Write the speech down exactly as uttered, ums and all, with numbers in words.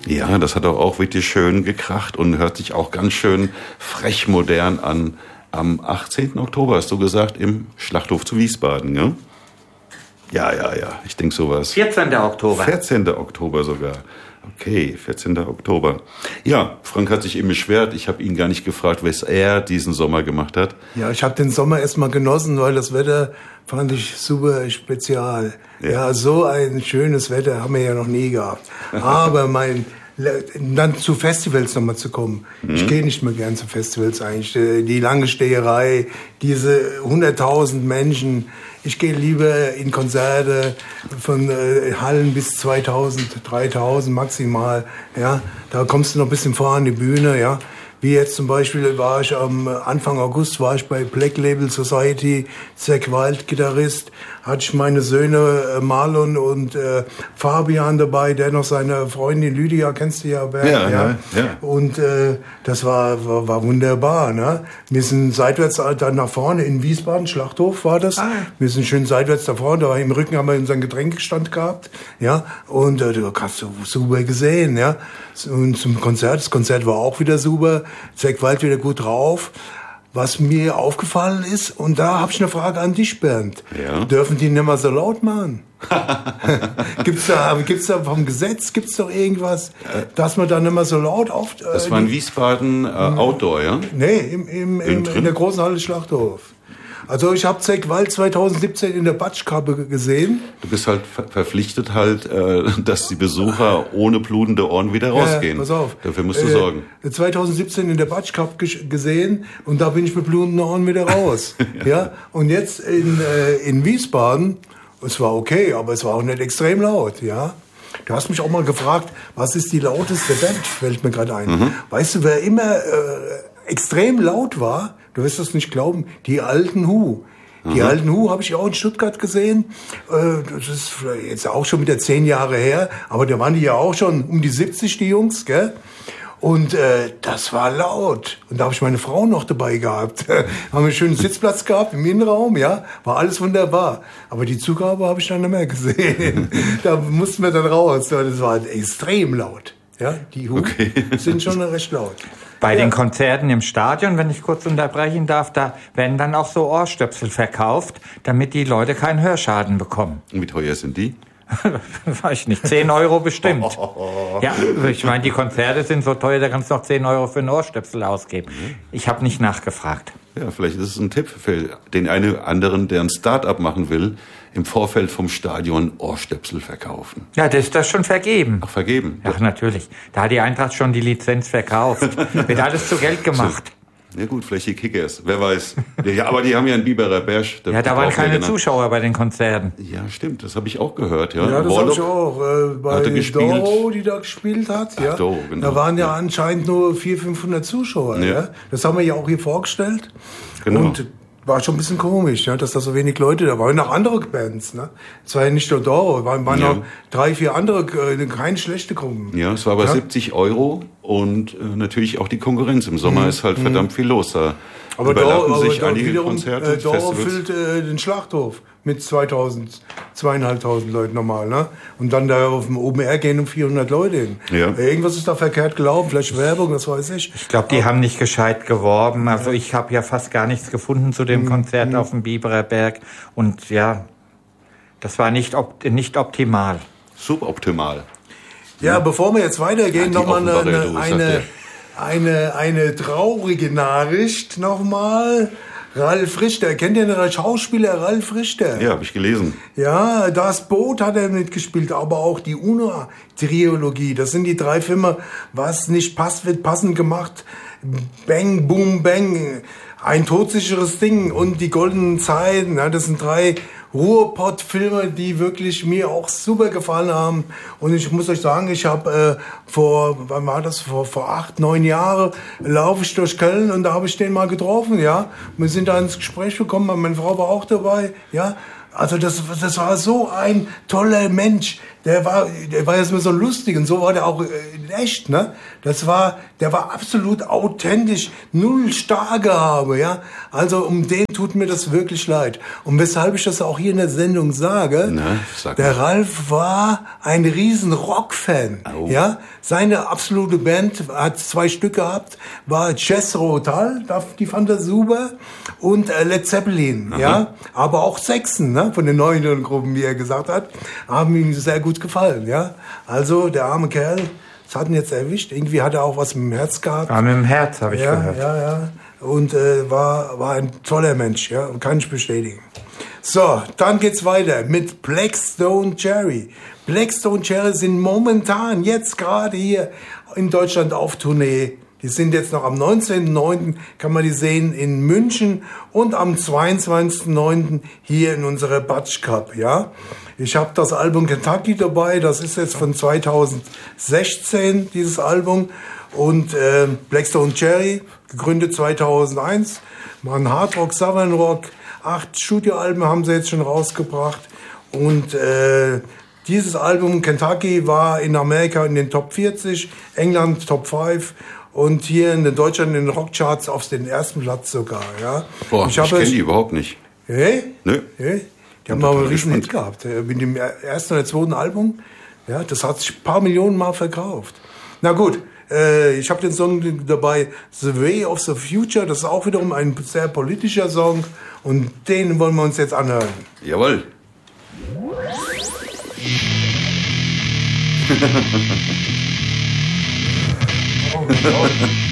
Ja, das hat auch, auch wirklich schön gekracht und hört sich auch ganz schön frech modern an. Am achtzehnten Oktober hast du gesagt, im Schlachthof zu Wiesbaden, ne? Ja, ja, ja, ich denke sowas. vierzehnten Oktober. vierzehnten Oktober sogar. Okay, vierzehnten Oktober. Ja, Frank hat sich eben beschwert. Ich habe ihn gar nicht gefragt, was er diesen Sommer gemacht hat. Ja, ich habe den Sommer erstmal genossen, weil das Wetter fand ich super spezial. Ja. ja, so ein schönes Wetter haben wir ja noch nie gehabt. Aber mein dann zu Festivals nochmal zu kommen. Mhm. Ich gehe nicht mehr gern zu Festivals eigentlich. Die lange Steherei, diese hunderttausend Menschen. Ich gehe lieber in Konzerte von äh, Hallen bis zweitausend, dreitausend maximal. Ja, da kommst du noch ein bisschen vor an die Bühne. Ja, wie jetzt zum Beispiel war ich am Anfang August war ich bei Black Label Society, Zack Wild Gitarrist. Hatte ich meine Söhne äh, Marlon und äh, Fabian dabei, der noch seine Freundin Lydia, kennst du ja, Berg, ja, ja, ja. ja. Und äh, das war, war war wunderbar, ne? Wir sind seitwärts dann nach vorne in Wiesbaden, Schlachthof war das. Ah. Wir sind schön seitwärts da vorne, da im Rücken haben wir unseren Getränkestand gehabt, ja. Und äh, du hast du super gesehen, ja. Und zum Konzert, das Konzert war auch wieder super. Zack Wild wieder gut drauf. Was mir aufgefallen ist, und da habe ich eine Frage an dich, Bernd. Ja. Dürfen die nicht mehr so laut machen? gibt's da, gibt's da vom Gesetz, gibt's doch irgendwas, dass man da nicht mehr so laut auf... Äh, das war in Wiesbaden äh, Outdoor, ja? Nee, im, im, im, in der großen Halle Schlachthof. Also ich habe Zack Wild zweitausendsiebzehn in der Batschkappe gesehen. Du bist halt ver- verpflichtet halt, äh, dass die Besucher ohne blutende Ohren wieder rausgehen. Ja, pass auf. Dafür musst du äh, sorgen. zweitausendsiebzehn in der Batschkappe gesehen und da bin ich mit blutenden Ohren wieder raus. ja. ja. Und jetzt in, äh, in Wiesbaden, es war okay, aber es war auch nicht extrem laut, ja. Du hast mich auch mal gefragt, was ist die lauteste Band, fällt mir gerade ein. Mhm. Weißt du, wer immer äh, extrem laut war, du wirst das nicht glauben, die alten Who. Die mhm. alten Who habe ich auch in Stuttgart gesehen. Äh, das ist jetzt auch schon wieder zehn Jahre her, aber da waren die ja auch schon um die siebzig, die Jungs, gell? Und äh, das war laut. Und da habe ich meine Frau noch dabei gehabt. Haben wir einen schönen Sitzplatz gehabt im Innenraum, ja. War alles wunderbar. Aber die Zugabe habe ich dann nicht mehr gesehen. Da mussten wir dann raus. Das war extrem laut. Ja, die Who okay. sind schon recht laut. Bei ja. den Konzerten im Stadion, wenn ich kurz unterbrechen darf, da werden dann auch so Ohrstöpsel verkauft, damit die Leute keinen Hörschaden bekommen. Und wie teuer sind die? Weiß ich nicht, zehn Euro bestimmt. Ja, ich meine, die Konzerte sind so teuer, da kannst du noch zehn Euro für einen Ohrstöpsel ausgeben. Ich habe nicht nachgefragt. Ja, vielleicht ist es ein Tipp für den einen oder anderen, der ein Start-up machen will, im Vorfeld vom Stadion Ohrstöpsel verkaufen. Ja, das ist das schon vergeben. Ach, vergeben? Ach, natürlich. Da hat die Eintracht schon die Lizenz verkauft. Wird alles zu Geld gemacht. So. Ja gut, vielleicht die Kickers, wer weiß. Ja, aber die haben ja einen Biberer Berg. Ja, da waren keine Zuschauer bei den Konzerten. Ja, stimmt, das habe ich auch gehört. Ja, ja das habe ich auch. Äh, bei Doro, die da gespielt hat. Ach, ja. Doro, genau. Da waren ja, ja anscheinend nur vierhundert, fünfhundert Zuschauer. Ja. Ja. Das haben wir ja auch hier vorgestellt. Genau. Und war schon ein bisschen komisch, ja, dass da so wenig Leute da waren. Noch andere Bands, ne? Es war ja nicht nur Doro, es waren, waren ja. noch drei, vier andere, keine schlechte Gruppen. Ja, es war aber ja? siebzig Euro und äh, natürlich auch die Konkurrenz. Im Sommer mhm. ist halt verdammt viel los. Da aber Doro, aber sich Doro, einige wiederum, Konzerte, äh, Doro füllt äh, den Schlachthof mit zweitausend, zweieinhalbtausend Leuten normal, ne? Und dann da auf dem Open Air gehen um vierhundert Leute hin. Ja. Irgendwas ist da verkehrt gelaufen, vielleicht Werbung, das weiß ich. Ich glaube, die aber, haben nicht gescheit geworben. Also ich habe ja fast gar nichts gefunden zu dem mhm. Konzert auf dem Biberer Berg. Und ja, das war nicht, op- nicht optimal. Suboptimal. Ja, ja, bevor wir jetzt weitergehen, ja, nochmal eine, eine, eine, eine, eine traurige Nachricht nochmal. Ralf Richter, kennt ihr den Schauspieler Ralf Richter? Ja, habe ich gelesen. Ja, Das Boot hat er mitgespielt, aber auch die UNO-Trilogie. Das sind die drei Filme, was nicht passt, wird passend gemacht. Bang, Boom, Bang, ein todsicheres Ding und die goldenen Zeiten. Ja, das sind drei Ruhrpott-Filme, die wirklich mir auch super gefallen haben. Und ich muss euch sagen, ich habe äh, vor, wann war das, vor, vor acht, neun Jahren laufe ich durch Köln und da habe ich den mal getroffen, ja. Wir sind da ins Gespräch gekommen, meine Frau war auch dabei, ja. Also das, das war so ein toller Mensch, der war, der war jetzt mal so lustig und so war der auch in echt, ne? Das war, der war absolut authentisch, null Starrgehabe, ja? Also um den tut mir das wirklich leid. Und weshalb ich das auch hier in der Sendung sage, Na, sag der mal. Ralf war ein riesen Rock-Fan, Au. ja? Seine absolute Band hat zwei Stück gehabt, war Jethro Tull, die fand er super, und äh, Led Zeppelin, Aha. ja? Aber auch Saxon, ne? Von den neuen Gruppen, wie er gesagt hat, haben ihm sehr gut gefallen, ja? Also der arme Kerl, das hat ihn jetzt erwischt. Irgendwie hat er auch was mit dem Herz gehabt. Ah, mit dem Herz, habe ich ja, gehört. Ja, ja. Und äh, war, war ein toller Mensch, ja, kann ich bestätigen. So, dann geht's weiter mit Blackstone Cherry. Blackstone Cherry sind momentan jetzt gerade hier in Deutschland auf Tournee. Die sind jetzt noch am neunzehnten neunten kann man die sehen in München und am zweiundzwanzigsten neunten hier in unserer Batsch Cup, ja. Ich habe das Album Kentucky dabei, das ist jetzt von zweitausendsechzehn, dieses Album. Und äh, Blackstone Cherry, gegründet zweitausendeins, machen Hardrock, Southern Rock, acht Studioalben haben sie jetzt schon rausgebracht. Und äh, dieses Album Kentucky war in Amerika in den Top vierzig, England Top fünf und hier in Deutschland in den Rockcharts auf den ersten Platz sogar. Ja. Boah, ich, ich kenne die überhaupt nicht. Hey? Nö. Hey? Die haben aber einen riesen Hit gehabt. Mit dem ersten oder zweiten Album. Ja, das hat sich ein paar Millionen Mal verkauft. Na gut, äh, ich habe den Song dabei, The Way of the Future. Das ist auch wiederum ein sehr politischer Song. Und den wollen wir uns jetzt anhören. Jawohl. Oh,